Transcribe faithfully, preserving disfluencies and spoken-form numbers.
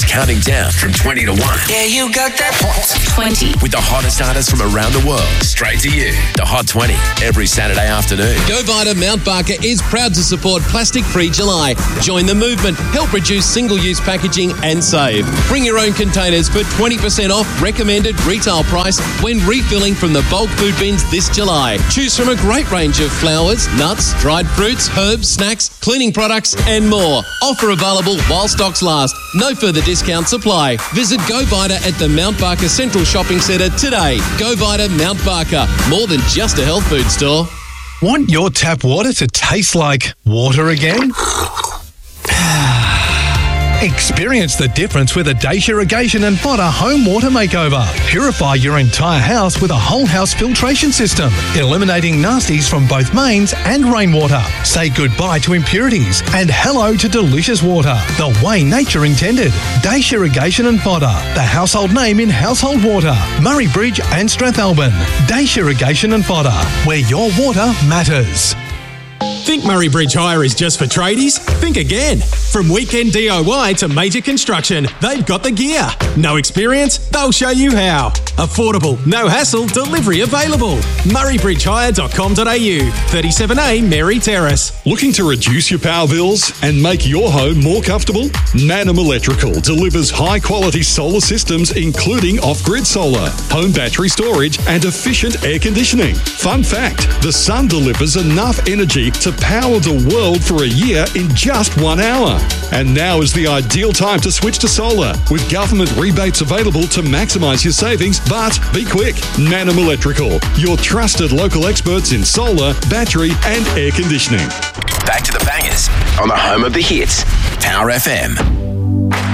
counting down from twenty to one. Yeah, you got that Hot twenty. With the hottest artists from around the world. Straight to you. The Hot twenty. Every Saturday afternoon. GoVita Mount Barker is proud to support Plastic-Free July. Join the movement. Help reduce single-use packaging and save. Bring your own containers for twenty percent off recommended retail price when refilling from the bulk food bins this July. Choose from a great range of flowers, nuts, dried fruits, herbs, snacks, cleaning products and more. Offer available while stocks last. No further discounts apply. Visit GoVita at the Mount Barker Central Shopping Centre today. GoVita Mount Barker. More than just a health food store. Want your tap water to taste like water again? Experience the difference with a Dacia Irrigation and Fodder Home Water Makeover. Purify your entire house with a whole house filtration system, eliminating nasties from both mains and rainwater. Say goodbye to impurities and hello to delicious water, the way nature intended. Dacia Irrigation and Fodder, the household name in household water. Murray Bridge and Strathalbyn. Dacia Irrigation and Fodder, where your water matters. Think Murray Bridge Hire is just for tradies? Think again. From weekend D I Y to major construction, they've got the gear. No experience? They'll show you how. Affordable, no hassle, delivery available. murray bridge hire dot com dot a u, thirty-seven A Mary Terrace. Looking to reduce your power bills and make your home more comfortable? Manum Electrical delivers high-quality solar systems including off-grid solar, home battery storage and efficient air conditioning. Fun fact, the sun delivers enough energy to power the world for a year in just one hour. And now is the ideal time to switch to solar, with government rebates available to maximise your savings. But be quick, Manum Electrical, your trusted local experts in solar, battery and air conditioning. Back to the bangers on the home of the hits, Power F M.